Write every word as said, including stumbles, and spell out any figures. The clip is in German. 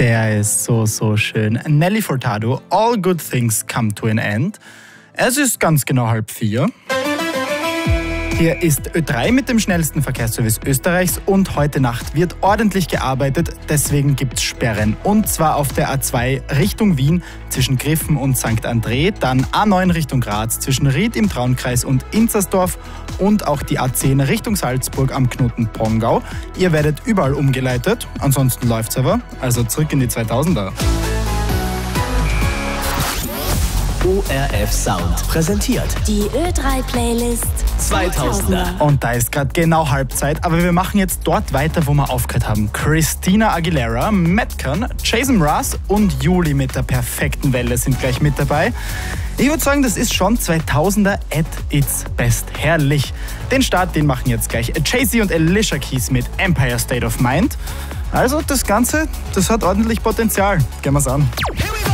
Der ist so, so schön. Nelly Furtado, All Good Things Come to an End. Es ist ganz genau halb vier. Hier ist Ö drei mit dem schnellsten Verkehrsservice Österreichs und heute Nacht wird ordentlich gearbeitet, deswegen gibt's Sperren. Und zwar auf der A zwei Richtung Wien zwischen Griffen und Sankt André, dann A neun Richtung Graz zwischen Ried im Traunkreis und Inzersdorf und auch die A zehn Richtung Salzburg am Knoten Pongau. Ihr werdet überall umgeleitet, ansonsten läuft's aber, also zurück in die zweitausender. O R F Sound präsentiert die Ö drei Playlist zweitausender. Und da ist gerade genau Halbzeit, aber wir machen jetzt dort weiter, wo wir aufgehört haben. Christina Aguilera, Metcon, Jason Mraz und Juli mit der perfekten Welle sind gleich mit dabei. Ich würde sagen, das ist schon zweitausender at its best. Herrlich. Den Start, den machen jetzt gleich Jay-Z und Alicia Keys mit Empire State of Mind. Also das Ganze, das hat ordentlich Potenzial. Gehen wir's an.